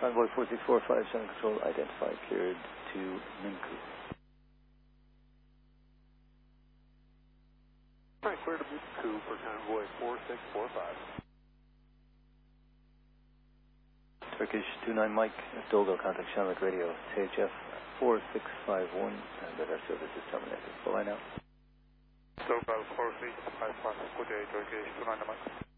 Convoy 4645, Channel Control identified, cleared to Minku. Alright, clear to Minku for Convoy 4645. Turkish 29 Mike, Dogo, contact Shamrock Radio, CHF 4651, and that our service is terminated. Bye now. Dogo 4651, good day, Turkish 29 Mike.